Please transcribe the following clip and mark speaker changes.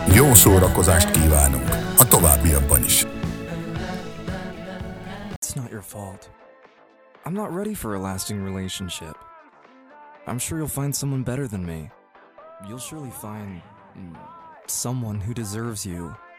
Speaker 1: Jó szórakozást kívánunk a továbbiakban is.
Speaker 2: It's not your fault. I'm not ready for a lasting relationship. I'm sure you'll find someone better than me. You'll surely find someone who deserves you.